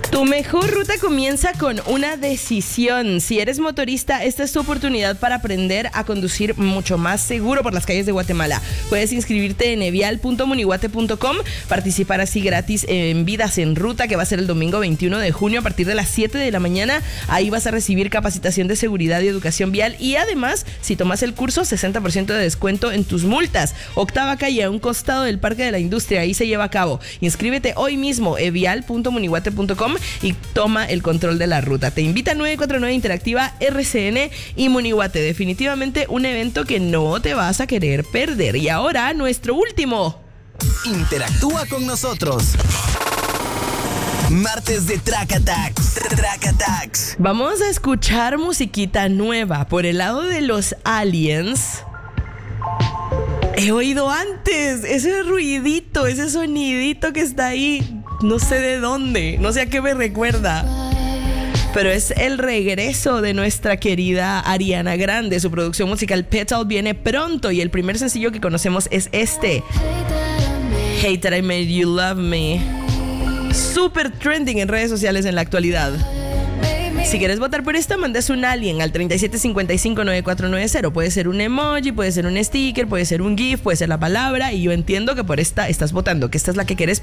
Tu mejor ruta comienza con una decisión. Si eres motorista, esta es tu oportunidad para aprender a conducir mucho más seguro por las calles de Guatemala. Puedes inscribirte en evial.munihuate.com, participar así gratis en Vidas en Ruta, que va a ser el domingo 21 de junio a partir de las 7 de la mañana. Ahí vas a recibir capacitación de seguridad y educación vial y además, si tomas el curso, 60% de descuento en tus multas. Octava calle, a un costado del Parque de la Industria, ahí se lleva a cabo. Inscríbete hoy mismo, evial.munihuate.com, y toma el control de la ruta. Te invita 949 Interactiva, RCN y Munihuate. Definitivamente un evento que no te vas a querer perder. Y ahora, nuestro último. Interactúa con nosotros. Martes de Track Attacks. Track Attacks. Vamos a escuchar musiquita nueva. Por el lado de los aliens, he oído antes ese ruidito, ese sonidito que está ahí. No sé de dónde, no sé a qué me recuerda. Pero es el regreso de nuestra querida Ariana Grande. Su producción musical Petal viene pronto y el primer sencillo que conocemos es este, Hate That I Made You Love Me. Super trending en redes sociales en la actualidad. Si quieres votar por esta, mandas un alien al 37559490. Puede ser un emoji, puede ser un sticker, puede ser un GIF, puede ser la palabra. Y yo entiendo que por esta estás votando, que esta es la que quieres